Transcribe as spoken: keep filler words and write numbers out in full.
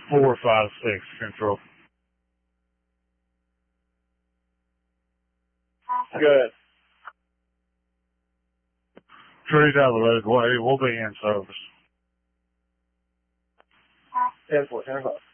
four five six Central. Good. Tree's out of the roadway. We'll be in service. ten four, ten o'clock.